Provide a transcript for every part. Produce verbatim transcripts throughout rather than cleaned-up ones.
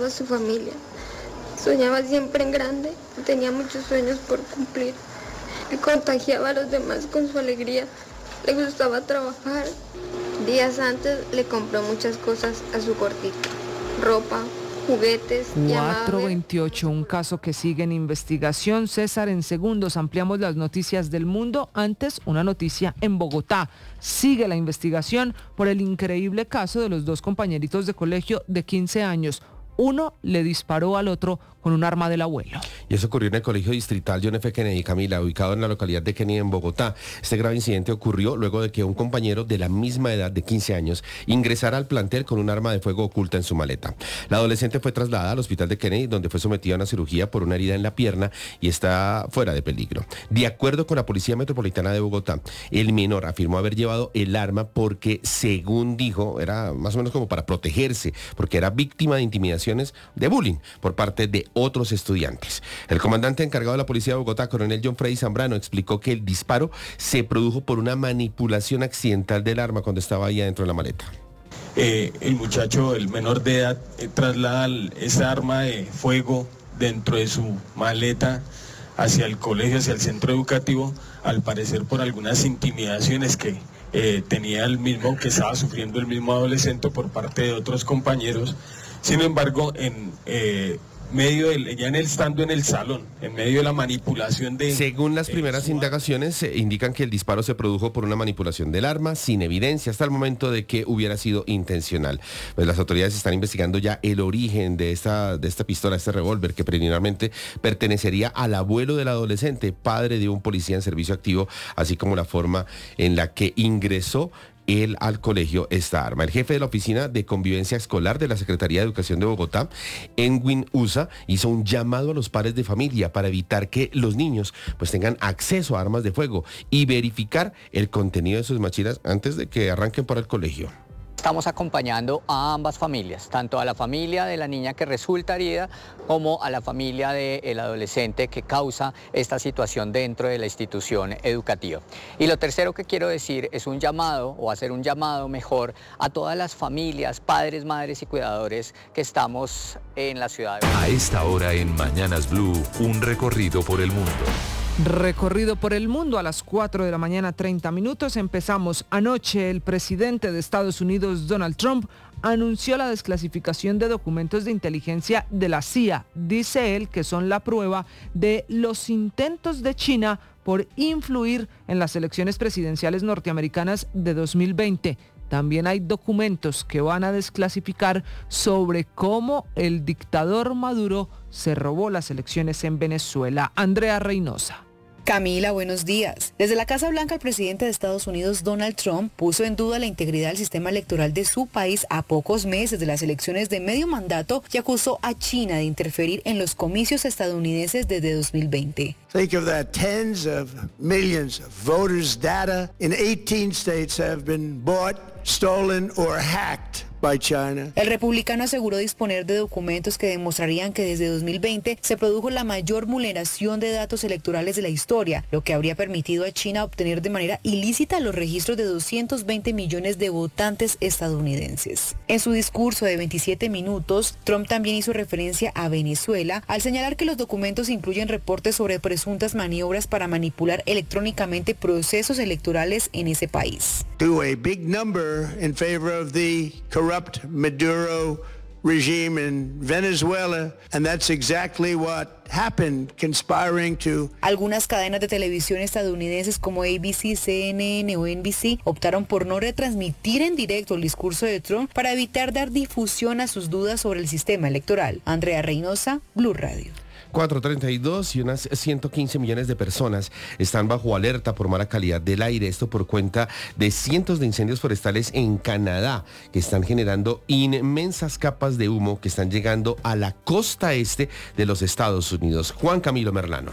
a su familia. Soñaba siempre en grande, tenía muchos sueños por cumplir. Y contagiaba a los demás con su alegría. Le gustaba trabajar. Días antes le compró muchas cosas a su gordito. Ropa, juguetes. cuatro veintiocho, un caso que sigue en investigación. César, en segundos ampliamos las noticias del mundo. Antes, una noticia en Bogotá. Sigue la investigación por el increíble caso de los dos compañeritos de colegio de quince años. Uno le disparó al otro con un arma del abuelo. Y eso ocurrió en el Colegio Distrital John F. Kennedy, Camila, ubicado en la localidad de Kennedy, en Bogotá. Este grave incidente ocurrió luego de que un compañero de la misma edad, de quince años, ingresara al plantel con un arma de fuego oculta en su maleta. La adolescente fue trasladada al hospital de Kennedy, donde fue sometida a una cirugía por una herida en la pierna y está fuera de peligro. De acuerdo con la Policía Metropolitana de Bogotá, el menor afirmó haber llevado el arma porque, según dijo, era más o menos como para protegerse, porque era víctima de intimidaciones de bullying por parte de otros estudiantes. El comandante encargado de la Policía de Bogotá, coronel John Freddy Zambrano, explicó que el disparo se produjo por una manipulación accidental del arma cuando estaba ahí adentro de la maleta. Eh, el muchacho, el menor de edad, eh, traslada esa arma de fuego dentro de su maleta hacia el colegio, hacia el centro educativo, al parecer por algunas intimidaciones que eh, tenía el mismo, que estaba sufriendo el mismo adolescente por parte de otros compañeros. Sin embargo, en eh, medio de, ya en el estando en el salón, en medio de la manipulación de... Según las primeras eh, indagaciones, eh, indican que el disparo se produjo por una manipulación del arma, sin evidencia hasta el momento de que hubiera sido intencional. Pues las autoridades están investigando ya el origen de esta, de esta pistola, este revólver, que preliminarmente pertenecería al abuelo del adolescente, padre de un policía en servicio activo, así como la forma en la que ingresó él al colegio esta arma. El jefe de la Oficina de Convivencia Escolar de la Secretaría de Educación de Bogotá, Enwin Usa, hizo un llamado a los padres de familia para evitar que los niños pues tengan acceso a armas de fuego y verificar el contenido de sus mochilas antes de que arranquen para el colegio. Estamos acompañando a ambas familias, tanto a la familia de la niña que resulta herida como a la familia del adolescente que causa esta situación dentro de la institución educativa. Y lo tercero que quiero decir es un llamado, o hacer un llamado mejor, a todas las familias, padres, madres y cuidadores que estamos en la ciudad de Bogotá. A esta hora en Mañanas Blue, un recorrido por el mundo. Recorrido por el mundo a las cuatro de la mañana, treinta minutos. Empezamos. Anoche el presidente de Estados Unidos, Donald Trump, anunció la desclasificación de documentos de inteligencia de la C I A. Dice él que son la prueba de los intentos de China por influir en las elecciones presidenciales norteamericanas de dos mil veinte. También hay documentos que van a desclasificar sobre cómo el dictador Maduro se robó las elecciones en Venezuela. Andrea Reynosa. Camila, buenos días. Desde la Casa Blanca, el presidente de Estados Unidos, Donald Trump, puso en duda la integridad del sistema electoral de su país a pocos meses de las elecciones de medio mandato y acusó a China de interferir en los comicios estadounidenses desde dos mil veinte. Think of that. Tens of millions of voters' data in eighteen states have been bought, stolen or hacked by China. El republicano aseguró disponer de documentos que demostrarían que desde dos mil veinte se produjo la mayor vulneración de datos electorales de la historia, lo que habría permitido a China obtener de manera ilícita los registros de doscientos veinte millones de votantes estadounidenses. En su discurso de veintisiete minutos, Trump también hizo referencia a Venezuela al señalar que los documentos incluyen reportes sobre presuntas maniobras para manipular electrónicamente procesos electorales en ese país. To a big number in favor of the corrupt Maduro regime in Venezuela, and that's exactly what happened, conspiring to... Algunas cadenas de televisión estadounidenses como A B C, C N N o N B C optaron por no retransmitir en directo el discurso de Trump para evitar dar difusión a sus dudas sobre el sistema electoral. Andrea Reynosa, Blue Radio. cuatro treinta y dos y unas ciento quince millones de personas están bajo alerta por mala calidad del aire. Esto por cuenta de cientos de incendios forestales en Canadá que están generando inmensas capas de humo que están llegando a la costa este de los Estados Unidos. Juan Camilo Merlano.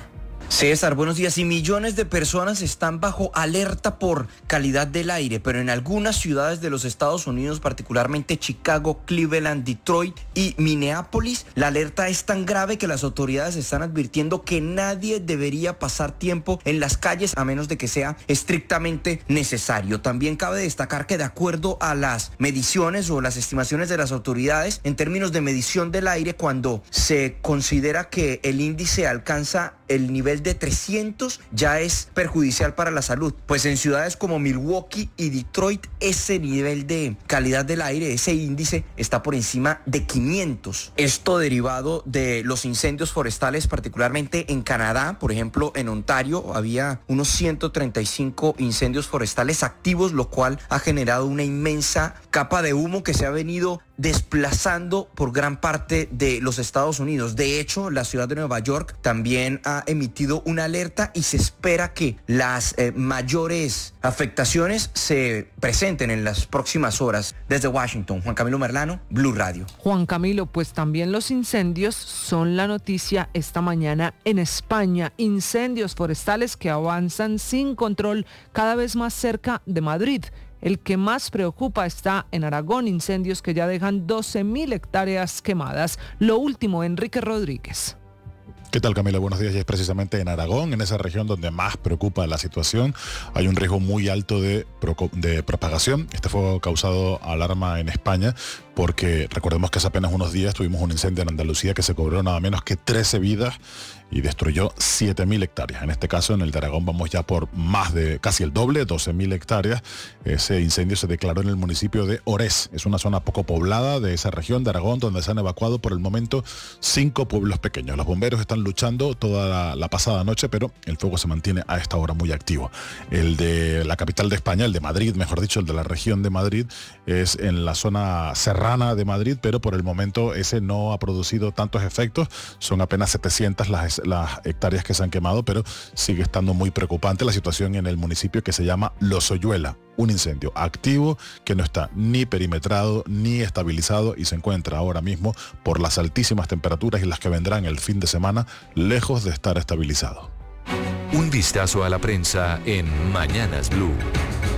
César, buenos días. Y millones de personas están bajo alerta por calidad del aire, pero en algunas ciudades de los Estados Unidos, particularmente Chicago, Cleveland, Detroit y Minneapolis, la alerta es tan grave que las autoridades están advirtiendo que nadie debería pasar tiempo en las calles a menos de que sea estrictamente necesario. También cabe destacar que de acuerdo a las mediciones o las estimaciones de las autoridades en términos de medición del aire, cuando se considera que el índice alcanza el nivel de trescientos, ya es perjudicial para la salud. Pues en ciudades como Milwaukee y Detroit, ese nivel de calidad del aire, ese índice está por encima de quinientos. Esto derivado de los incendios forestales, particularmente en Canadá. Por ejemplo, en Ontario había unos ciento treinta y cinco incendios forestales activos, lo cual ha generado una inmensa capa de humo que se ha venido desplazando por gran parte de los Estados Unidos. De hecho, la ciudad de Nueva York también ha emitido una alerta y se espera que las eh, mayores afectaciones se presenten en las próximas horas. Desde Washington, Juan Camilo Merlano, Blue Radio. Juan Camilo, pues también los incendios son la noticia esta mañana en España. Incendios forestales que avanzan sin control cada vez más cerca de Madrid. El que más preocupa está en Aragón, incendios que ya dejan doce mil hectáreas quemadas. Lo último, Enrique Rodríguez. ¿Qué tal, Camila? Buenos días. Y es precisamente en Aragón, en esa región donde más preocupa la situación. Hay un riesgo muy alto de, de propagación. Este fuego ha causado alarma en España porque recordemos que hace apenas unos días tuvimos un incendio en Andalucía que se cobró nada menos que trece vidas y destruyó siete mil hectáreas. En este caso, en el de Aragón, vamos ya por más de casi el doble, doce mil hectáreas. Ese incendio se declaró en el municipio de Orés. Es una zona poco poblada de esa región de Aragón, donde se han evacuado por el momento cinco pueblos pequeños. Los bomberos están luchando toda la, la pasada noche, pero el fuego se mantiene a esta hora muy activo. El de la capital de España, el de Madrid, mejor dicho, el de la región de Madrid, es en la zona serrana de Madrid, pero por el momento ese no ha producido tantos efectos. Son apenas setecientas las las hectáreas que se han quemado, pero sigue estando muy preocupante la situación en el municipio que se llama Lozoyuela, un incendio activo que no está ni perimetrado ni estabilizado y se encuentra ahora mismo por las altísimas temperaturas y las que vendrán el fin de semana, lejos de estar estabilizado. Un vistazo a la prensa en Mañanas Blue.